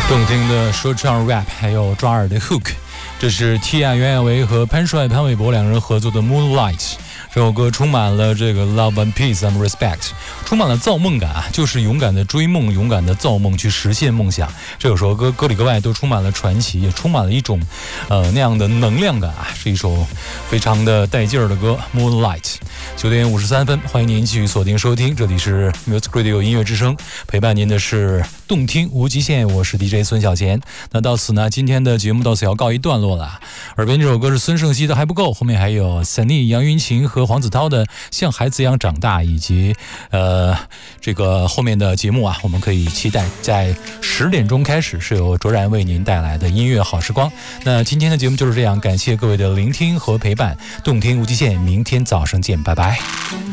动听的说唱 rap， 还有抓耳的 hook， 这是 T.I. 袁娅维和潘帅、潘玮柏两人合作的 Moonlight。这首歌充满了这个 love and peace and respect， 充满了造梦感啊，就是勇敢的追梦，勇敢的造梦，去实现梦想。这首歌歌里歌外都充满了传奇，也充满了一种那样的能量感啊，是一首非常的带劲儿的歌 Moonlight。9点53分，欢迎您继续锁定收听，这里是 Music Radio 音乐之声，陪伴您的是动听无极限，我是 DJ 孙小贤。那到此呢，今天的节目到此要告一段落了。耳边这首歌是孙盛希的还不够，后面还有 Sunny 杨云晴和黄子韬的像孩子一样长大，以及这个后面的节目啊，我们可以期待在10点钟开始是由卓然为您带来的音乐好时光。那今天的节目就是这样，感谢各位的聆听和陪伴，动听无极限，明天早上见，拜拜。